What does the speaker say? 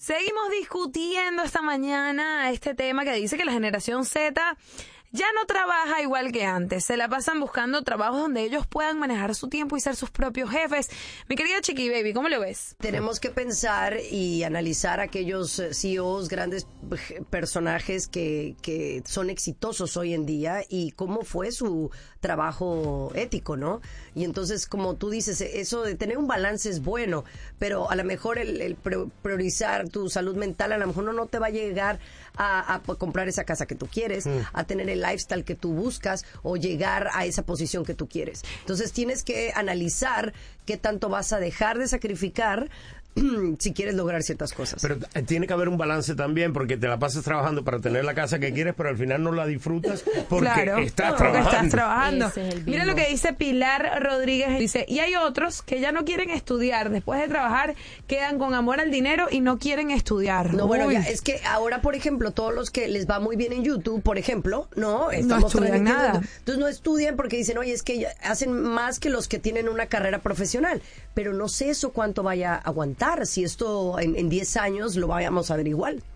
Seguimos discutiendo esta mañana este tema que dice que la generación Z ya no trabaja igual que antes. Se la pasan buscando trabajos donde ellos puedan manejar su tiempo y ser sus propios jefes. Mi querida Chiqui Baby, ¿cómo lo ves? Tenemos que pensar y analizar aquellos CEOs, grandes personajes que son exitosos hoy en día y cómo fue su trabajo ético, ¿no? Y entonces, como tú dices, eso de tener un balance es bueno, pero a lo mejor el priorizar tu salud mental, a lo mejor no te va a llegar a comprar esa casa que tú quieres, a tener el lifestyle que tú buscas o llegar a esa posición que tú quieres. Entonces tienes que analizar qué tanto vas a dejar de sacrificar si quieres lograr ciertas cosas. Pero tiene que haber un balance también, porque te la pasas trabajando para tener la casa que quieres, pero al final no la disfrutas porque estás trabajando. Mira lo que dice Pilar Rodríguez. Dice, y hay otros que ya no quieren estudiar. Después de trabajar, quedan con amor al dinero y no quieren estudiar. No, bueno, ya, es que ahora, por ejemplo, todos los que les va muy bien en YouTube, por ejemplo, no estudian nada. Entonces no estudian porque dicen, oye, es que hacen más que los que tienen una carrera profesional. Pero no sé eso cuánto vaya a aguantar, si esto en 10 años lo vayamos a ver igual.